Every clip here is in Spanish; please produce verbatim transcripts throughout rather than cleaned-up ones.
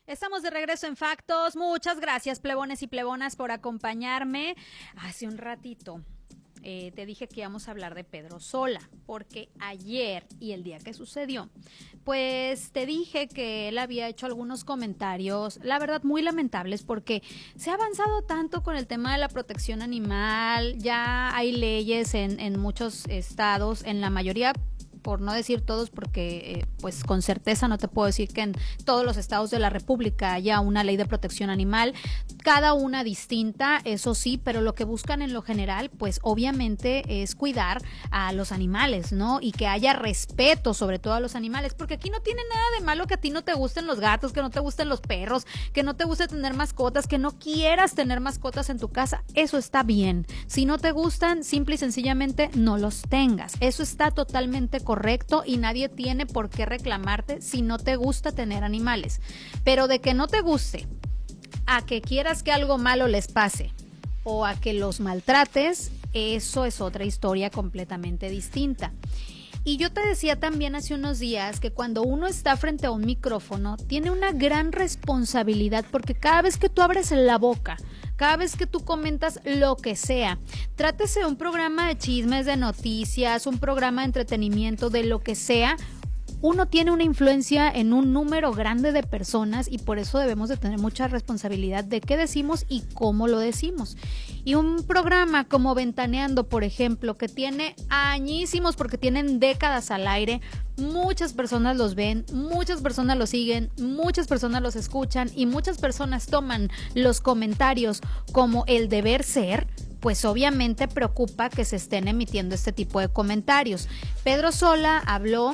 Estamos de regreso en Factos. Muchas gracias, plebones y plebonas, por acompañarme. Hace un ratito eh, te dije que íbamos a hablar de Pedro Sola, porque ayer y el día que sucedió, pues te dije que él había hecho algunos comentarios, la verdad, muy lamentables, porque se ha avanzado tanto con el tema de la protección animal. Ya hay leyes en, en muchos estados, en la mayoría, por no decir todos, porque eh, pues con certeza no te puedo decir que en todos los estados de la República haya una ley de protección animal, cada una distinta, eso sí, pero lo que buscan en lo general, pues obviamente es cuidar a los animales, ¿no? Y que haya respeto sobre todo a los animales, porque aquí no tiene nada de malo que a ti no te gusten los gatos, que no te gusten los perros, que no te guste tener mascotas, que no quieras tener mascotas en tu casa. Eso está bien. Si no te gustan, simple y sencillamente no los tengas. Eso está totalmente correcto. correcto y nadie tiene por qué reclamarte si no te gusta tener animales. Pero de que no te guste, a que quieras que algo malo les pase o a que los maltrates, eso es otra historia completamente distinta. Y yo te decía también hace unos días que cuando uno está frente a un micrófono tiene una gran responsabilidad, porque cada vez que tú abres la boca, cada vez que tú comentas lo que sea, trátese de un programa de chismes, de noticias, un programa de entretenimiento, de lo que sea, uno tiene una influencia en un número grande de personas y por eso debemos de tener mucha responsabilidad de qué decimos y cómo lo decimos. Y un programa como Ventaneando, por ejemplo, que tiene añísimos, porque tienen décadas al aire, muchas personas los ven, muchas personas los siguen, muchas personas los escuchan y muchas personas toman los comentarios como el deber ser, pues obviamente preocupa que se estén emitiendo este tipo de comentarios. Pedro Sola habló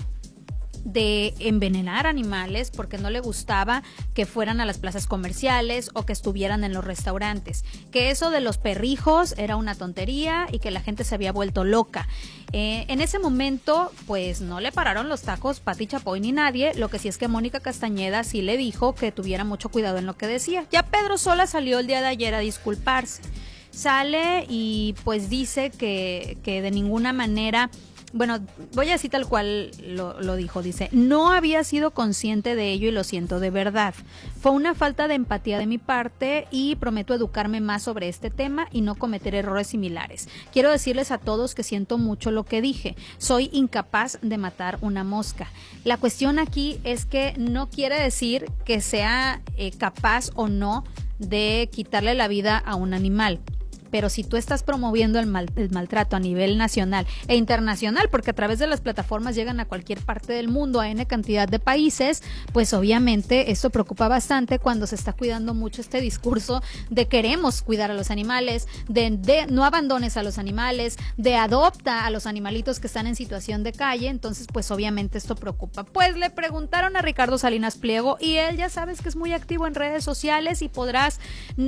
de envenenar animales porque no le gustaba que fueran a las plazas comerciales o que estuvieran en los restaurantes, que eso de los perrijos era una tontería y que la gente se había vuelto loca. Eh, en ese momento pues no le pararon los tacos Pati Chapoy ni nadie. Lo que sí es que Mónica Castañeda sí le dijo que tuviera mucho cuidado en lo que decía. Ya Pedro Sola salió el día de ayer a disculparse, sale y pues dice que, que de ninguna manera, bueno, voy a decir tal cual lo, lo dijo, dice: no había sido consciente de ello y lo siento de verdad. Fue una falta de empatía de mi parte y prometo educarme más sobre este tema y no cometer errores similares. Quiero decirles a todos que siento mucho lo que dije. Soy incapaz de matar una mosca. La cuestión aquí es que no quiere decir que sea eh, capaz o no de quitarle la vida a un animal. Pero si tú estás promoviendo el, mal, el maltrato a nivel nacional e internacional, porque a través de las plataformas llegan a cualquier parte del mundo, a N cantidad de países, pues obviamente esto preocupa bastante cuando se está cuidando mucho este discurso de queremos cuidar a los animales, de, de no abandones a los animales, de adopta a los animalitos que están en situación de calle. Entonces pues obviamente esto preocupa. Pues le preguntaron a Ricardo Salinas Pliego y él ya sabes que es muy activo en redes sociales y podrás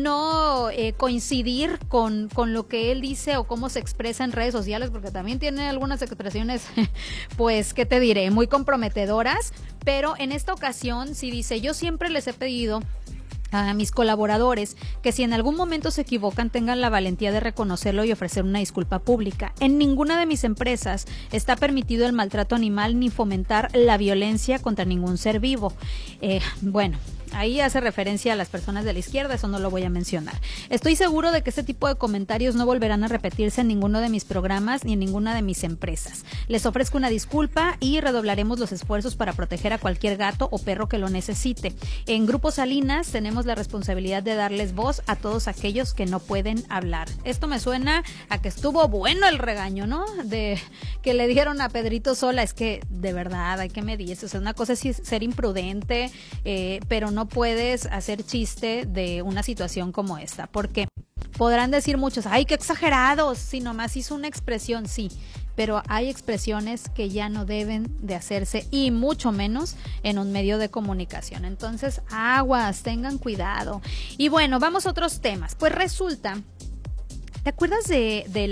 no eh, coincidir con Con, con lo que él dice o cómo se expresa en redes sociales, porque también tiene algunas expresiones, pues, ¿qué te diré? Muy comprometedoras, pero en esta ocasión sí dice: yo siempre les he pedido a mis colaboradores que si en algún momento se equivocan tengan la valentía de reconocerlo y ofrecer una disculpa pública. En ninguna de mis empresas está permitido el maltrato animal ni fomentar la violencia contra ningún ser vivo. Eh, bueno, ahí hace referencia a las personas de la izquierda, eso no lo voy a mencionar. Estoy seguro de que este tipo de comentarios no volverán a repetirse en ninguno de mis programas ni en ninguna de mis empresas. Les ofrezco una disculpa y redoblaremos los esfuerzos para proteger a cualquier gato o perro que lo necesite. En Grupo Salinas tenemos la responsabilidad de darles voz a todos aquellos que no pueden hablar. Esto me suena a que estuvo bueno el regaño, ¿no? De que le dijeron a Pedrito Sola. Es que de verdad hay que medirse. O sea, una cosa es ser imprudente, eh, pero no No puedes hacer chiste de una situación como esta, porque podrán decir muchos: ay, qué exagerados, si nomás hizo una expresión. Sí, pero hay expresiones que ya no deben de hacerse y mucho menos en un medio de comunicación. Entonces, aguas, tengan cuidado. Y bueno, vamos a otros temas. Pues resulta, ¿te acuerdas de, de